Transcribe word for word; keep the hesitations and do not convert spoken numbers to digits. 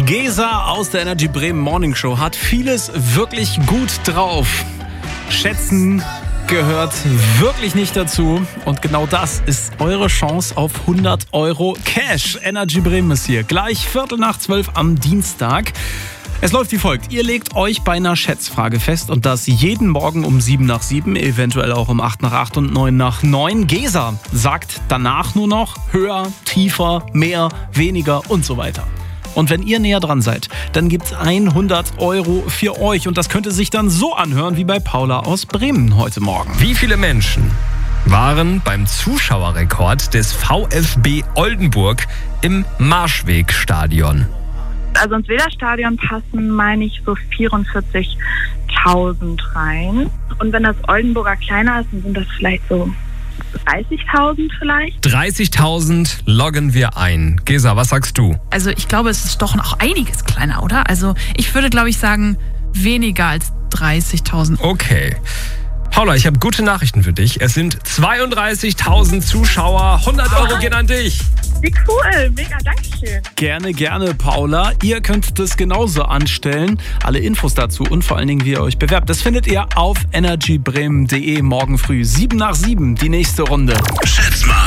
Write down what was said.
Gesa aus der Energy Bremen Morning Show hat vieles wirklich gut drauf. Schätzen gehört wirklich nicht dazu. Und genau das ist eure Chance auf hundert Euro Cash. Energy Bremen ist hier. Gleich Viertel nach zwölf am Dienstag. Es läuft wie folgt. Ihr legt euch bei einer Schätzfrage fest und das jeden Morgen um sieben nach sieben, eventuell auch um acht nach acht und neun nach neun. Gesa sagt danach nur noch höher, tiefer, mehr, weniger und so weiter. Und wenn ihr näher dran seid, dann gibt's hundert Euro für euch. Und das könnte sich dann so anhören wie bei Paula aus Bremen heute Morgen. Wie viele Menschen waren beim Zuschauerrekord des VfB Oldenburg im Marschwegstadion? Also ins Weserstadion passen, meine ich, so vierundvierzigtausend rein. Und wenn das Oldenburger kleiner ist, dann sind das vielleicht so dreißigtausend vielleicht. dreißigtausend loggen wir ein. Gesa, was sagst du? Also ich glaube, es ist doch noch einiges kleiner, oder? Also ich würde, glaube ich, sagen, weniger als dreißigtausend. Okay. Paula, ich habe gute Nachrichten für dich. Es sind zweiunddreißigtausend Zuschauer. hundert Euro gehen an dich. Wie cool, mega, dankeschön. Gerne, gerne, Paula. Ihr könnt das genauso anstellen. Alle Infos dazu und vor allen Dingen, wie ihr euch bewerbt, das findet ihr auf energy bremen punkt de morgen früh. sieben nach sieben, die nächste Runde. Schätz mal.